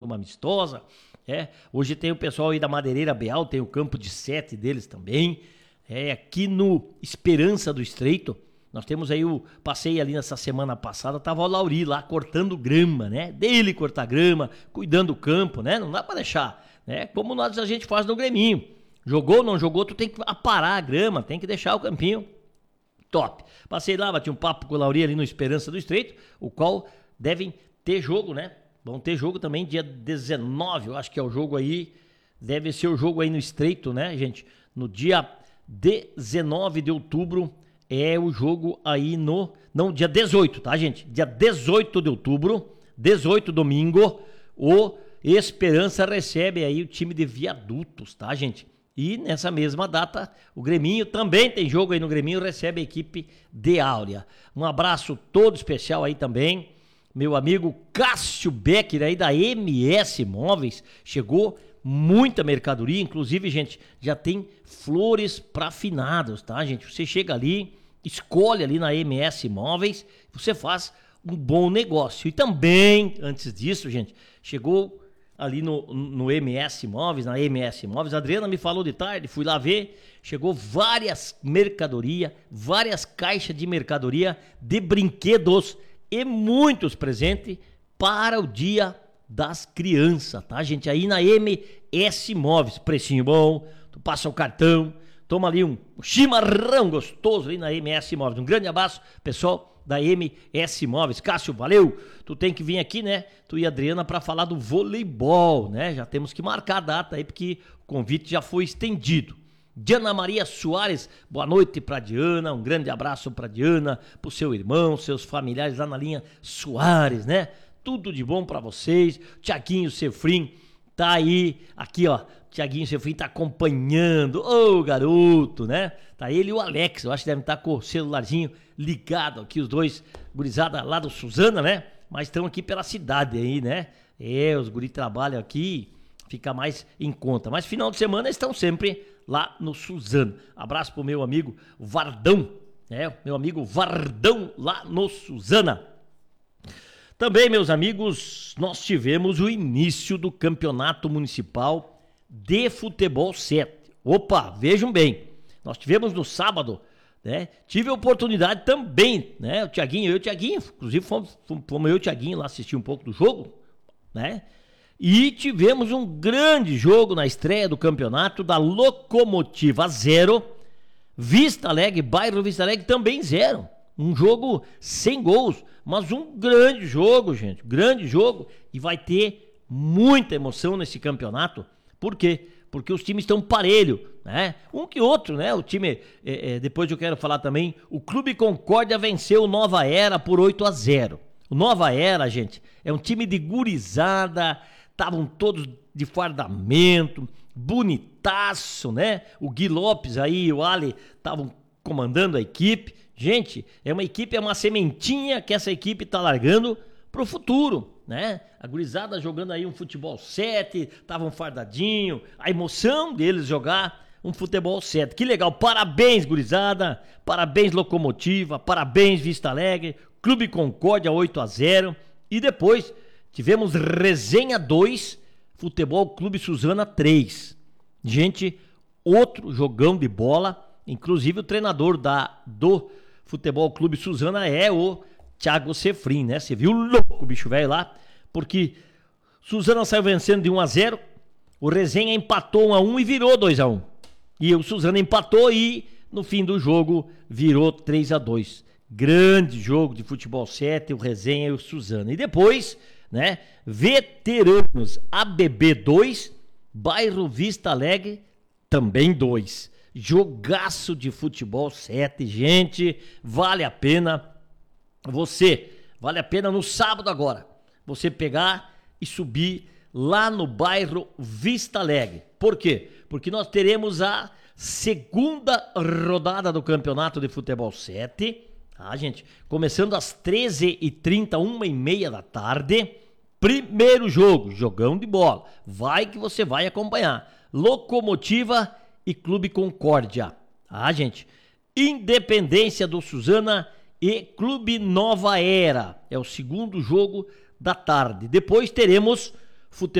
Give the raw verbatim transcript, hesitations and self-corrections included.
turma amistosa. É, hoje tem o pessoal aí da Madeireira Beal, tem o campo de sete deles também. É, aqui no Esperança do Estreito, nós temos aí o... Passei ali nessa semana passada, tava o Lauri lá cortando grama, né? Dele cortar grama, cuidando do campo, né? Não dá pra deixar, né? Como nós, a gente faz no Greminho. Jogou, não jogou, tu tem que aparar a grama, tem que deixar o campinho top. Passei lá, bati um papo com o Lauri ali no Esperança do Estreito, o qual devem ter jogo, né? Vão ter jogo também dia dezenove, eu acho que é o jogo aí, deve ser o jogo aí no Estreito, né, gente? No dia dezenove de outubro é o jogo aí no... Não, dia dezoito, tá, gente? Dia dezoito de outubro, dezoito, domingo, o Esperança recebe aí o time de Viadutos, tá, gente? E nessa mesma data, o Greminho também tem jogo aí no Greminho, recebe a equipe de Áurea. Um abraço todo especial aí também. Meu amigo Cássio Becker aí da M S Móveis, chegou muita mercadoria, inclusive, gente, já tem flores para finados, tá, gente? Você chega ali, escolhe ali na M S Móveis, você faz um bom negócio. E também, antes disso, gente, chegou ali no, no M S Móveis, na M S Móveis, a Adriana me falou de tarde, fui lá ver, chegou várias mercadoria, várias caixas de mercadoria de brinquedos e muitos presentes para o Dia das Crianças, tá, gente? Aí na M S Móveis, precinho bom, tu passa o cartão, toma ali um chimarrão gostoso ali na M S Móveis. Um grande abraço, pessoal da M S Móveis. Cássio, valeu! Tu tem que vir aqui, né? Tu e a Adriana para falar do voleibol, né? Já temos que marcar a data aí, porque o convite já foi estendido. Diana Maria Soares, boa noite pra Diana, um grande abraço pra Diana, pro seu irmão, seus familiares lá na linha Soares, né? Tudo de bom pra vocês. Tiaguinho Sefrim tá aí, aqui ó, Tiaguinho Sefrim tá acompanhando, ô garoto, né? Tá ele e o Alex, eu acho que devem estar com o celularzinho ligado aqui, os dois gurizada lá do Suzana, né? Mas estão aqui pela cidade aí, né? É, os guris trabalham aqui, fica mais em conta. Mas final de semana estão sempre lá no Suzano. Abraço pro meu amigo Vardão, né? Meu amigo Vardão lá no Suzana. Também, meus amigos, nós tivemos o início do Campeonato Municipal de Futebol sete. Opa, vejam bem, nós tivemos no sábado, né? Tive a oportunidade também, né? O Tiaguinho, eu e o Tiaguinho, inclusive fomos, fomos eu e o Tiaguinho lá assistir um pouco do jogo, né? E tivemos um grande jogo na estreia do campeonato da Locomotiva zero, Vista Alegre, bairro Vista Alegre também zero. Um jogo sem gols, mas um grande jogo, gente, grande jogo. E vai ter muita emoção nesse campeonato. Por quê? Porque os times estão parelho, né? Um que outro, né? O time, é, é, depois eu quero falar também, o Clube Concórdia venceu o Nova Era por oito a zero. O Nova Era, gente, é um time de gurizada, estavam todos de fardamento, bonitaço, né? O Gui Lopes aí e o Ali estavam comandando a equipe. Gente, é uma equipe, é uma sementinha que essa equipe tá largando pro futuro, né? A gurizada jogando aí um futebol sete, estavam fardadinho, a emoção deles jogar um futebol sete. Que legal, parabéns, gurizada, parabéns, Locomotiva, parabéns, Vista Alegre, Clube Concórdia oito a zero. E depois tivemos Resenha dois, Futebol Clube Suzana três. Gente, outro jogão de bola, inclusive o treinador da, do Futebol Clube Suzana é o Thiago Sefrim, né? Você viu louco o bicho velho lá? Porque Suzana saiu vencendo de um a zero, o Resenha empatou um a um e virou dois a um. E o Suzana empatou e no fim do jogo virou três a dois. Grande jogo de futebol sete, o Resenha e o Suzana. E depois, né, Veteranos A B B dois, bairro Vista Alegre também dois. Jogaço de futebol sete, gente, vale a pena você, vale a pena no sábado agora, você pegar e subir lá no bairro Vista Alegre. Por quê? Porque nós teremos a segunda rodada do Campeonato de Futebol sete, tá, gente? Começando às treze e trinta, uma e meia da tarde. Primeiro jogo, jogão de bola. Vai que você vai acompanhar. Locomotiva e Clube Concórdia. Ah, gente, Independência do Suzana e Clube Nova Era. É o segundo jogo da tarde. Depois teremos futebol